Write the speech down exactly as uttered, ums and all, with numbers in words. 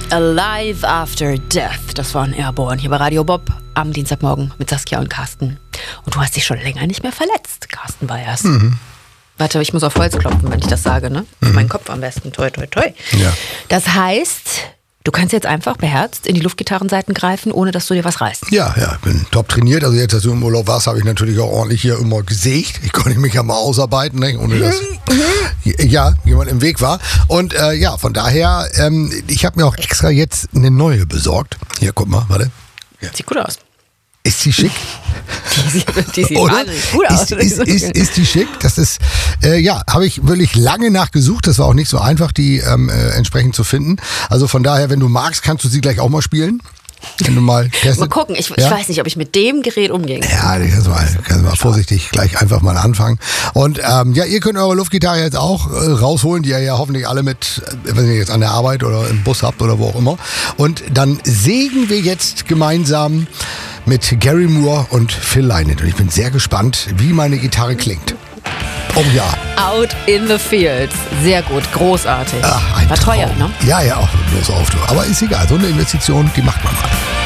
Alive After Death. Das waren Airborne hier bei Radio Bob am Dienstagmorgen mit Saskia und Carsten. Und du hast dich schon länger nicht mehr verletzt, Carsten Weyers. Mhm. Warte, ich muss auf Holz klopfen, wenn ich das sage, ne? Mhm. Meinen Kopf am besten. Toi, toi, toi. Ja. Das heißt, du kannst jetzt einfach beherzt in die Luftgitarrenseiten greifen, ohne dass du dir was reißt. Ja, ja, ich bin top trainiert. Also jetzt, als du im Urlaub warst, habe ich natürlich auch ordentlich hier immer gesägt. Ich konnte mich ja mal ausarbeiten, ne? Ohne dass ja, jemand im Weg war. Und äh, ja, von daher, ähm, ich habe mir auch extra jetzt eine neue besorgt. Hier, guck mal, warte. Ja. Sieht gut aus. Ist die schick? Die sieht, die sieht Oder? wahnsinnig gut aus. Ist, ist, ist, ist die schick? Das ist, äh, ja, habe ich wirklich lange nachgesucht. Das war auch nicht so einfach, die ähm, äh, entsprechend zu finden. Also von daher, wenn du magst, kannst du sie gleich auch mal spielen. Wenn du mal testest. Mal gucken, ich, ja? ich weiß nicht, ob ich mit dem Gerät umgehen kann. Ja, ich kann mal, kannst mal vorsichtig gleich einfach mal anfangen. Und ähm, ja, ihr könnt eure Luftgitarre jetzt auch äh, rausholen, die ihr ja hoffentlich alle mit, äh, wenn ihr jetzt an der Arbeit oder im Bus habt oder wo auch immer. Und dann sägen wir jetzt gemeinsam mit Gary Moore und Phil Lynott. Und ich bin sehr gespannt, wie meine Gitarre klingt. Oh ja. Out in the Fields. Sehr gut, großartig. Ach, ein War Traum. teuer, ne? Ja, ja, auch bloß auf. Aber ist egal, so eine Investition, die macht man mal.